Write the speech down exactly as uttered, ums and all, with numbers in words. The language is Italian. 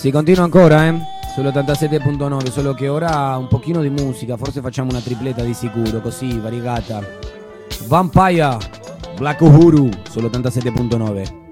Si continua ancora, eh? Sull'ottantasette punto nove, solo che ora un pochino di musica, forse facciamo una tripletta di sicuro, così variegata. Vampire, Black Uhuru sull'ottantasette punto nove.